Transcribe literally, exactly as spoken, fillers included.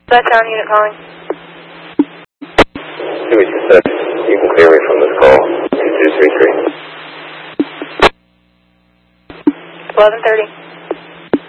That's down unit calling. Give me two seconds. You can clear me from this call. two two three three. eleven thirty.